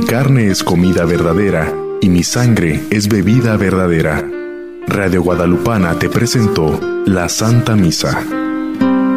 carne es comida verdadera y mi sangre es bebida verdadera. Radio Guadalupana te presentó la Santa Misa.